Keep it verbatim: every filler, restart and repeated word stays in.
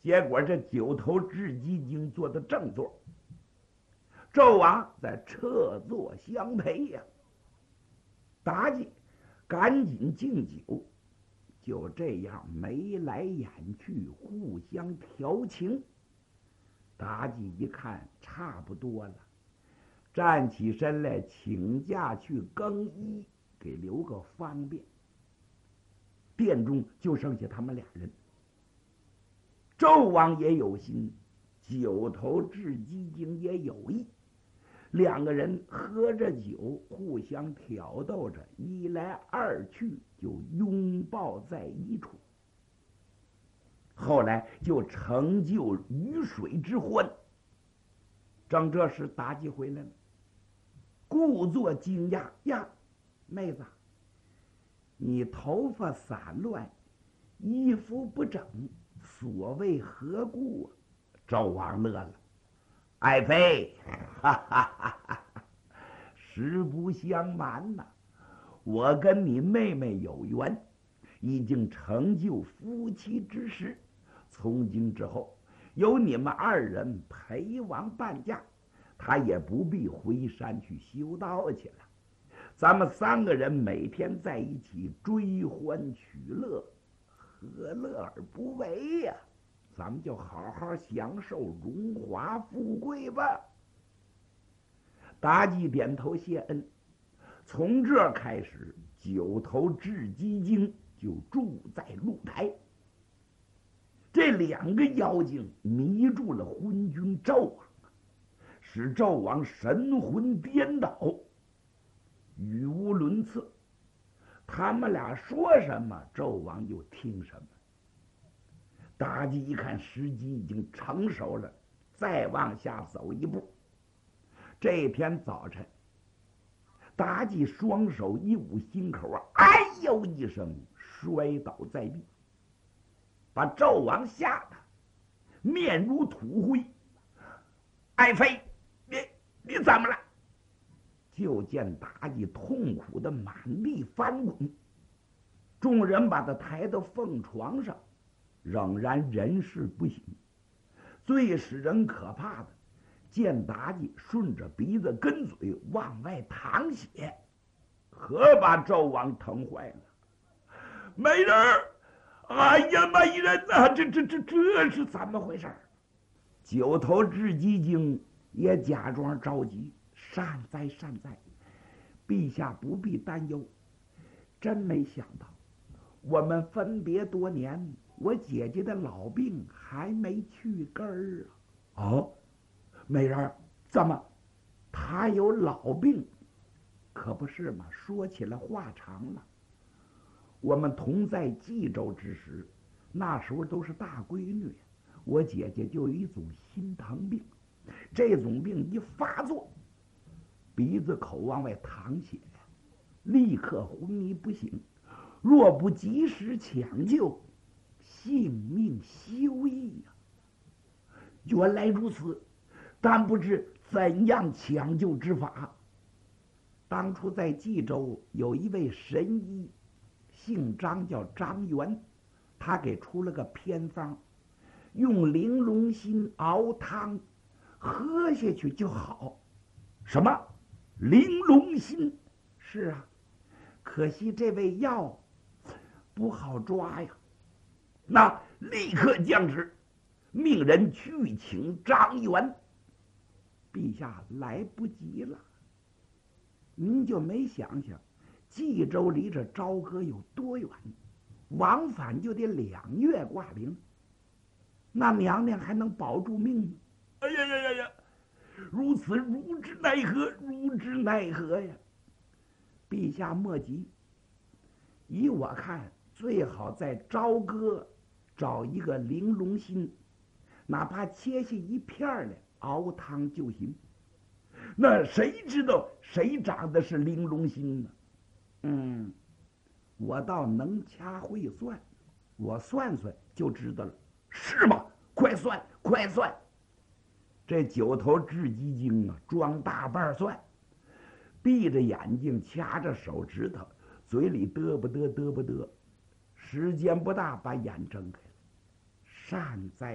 结果这九头雉鸡精坐的正座，纣王在侧坐相陪呀、啊。妲己赶紧敬酒，就这样眉来眼去，互相调情。妲己一看差不多了，站起身来请假去更衣，给留个方便。殿中就剩下他们俩人。纣王也有心，九头雉鸡精也有意，两个人喝着酒，互相挑逗着，一来二去就拥抱在一处。后来就成就鱼水之欢。正这时，妲己回来了，故作惊讶呀，妹子，你头发散乱，衣服不整，所谓何故啊？纣王乐了，爱妃，哈哈哈哈，实不相瞒呐、啊，我跟你妹妹有缘，已经成就夫妻之实。从今之后，由你们二人陪王伴驾，他也不必回山去修道去了。咱们三个人每天在一起追欢取乐，何乐而不为呀、啊？咱们就好好享受荣华富贵吧。妲己点头谢恩。从这开始，九头雉鸡精就住在露台。这两个妖精迷住了昏君纣王，使纣王神魂颠倒，语无伦次。他们俩说什么，纣王就听什么。妲己一看时机已经成熟了，再往下走一步。这天早晨，妲己双手一捂心口啊，哎呦一声摔倒在地，把纣王吓得面如土灰。爱妃，你你怎么了？就见妲己痛苦的满地翻滚，众人把她抬到凤床上，仍然人事不省。最使人可怕的，见妲己顺着鼻子跟嘴往外淌血，可把纣王疼坏了。美人儿，哎呀，美人呐，这这这这是怎么回事？九头雉鸡精也假装着急，善哉善哉，陛下不必担忧。真没想到，我们分别多年，我姐姐的老病还没去根儿啊！哦，美人，怎么，她有老病？可不是嘛！说起来话长了。我们同在冀州之时，那时候都是大闺女，我姐姐就有一种心疼病，这种病一发作，鼻子口往外淌血，立刻昏迷不醒。若不及时抢救，性命休矣呀！原来如此，但不知怎样抢救之法。当初在冀州有一位神医，姓张，叫张元，他给出了个偏方，用玲珑心熬汤，喝下去就好。什么？玲珑心？是啊，可惜这味药不好抓呀。那立刻降旨，命人去请张元。陛下来不及了，您就没想想，冀州离这朝歌有多远？往返就得两月挂零，那娘娘还能保住命吗？哎呀呀呀呀！如此如之奈何，如之奈何呀！陛下莫急，依我看，最好在朝歌找一个玲珑心，哪怕切下一片来熬汤就行。那谁知道谁长的是玲珑心呢？嗯，我倒能掐会算，我算算就知道了。是吗？快算，快算！这九头雉鸡精啊，装大半算，闭着眼睛，掐着手指头，嘴里嘚不嘚嘚不嘚，时间不大，把眼睁开了。善哉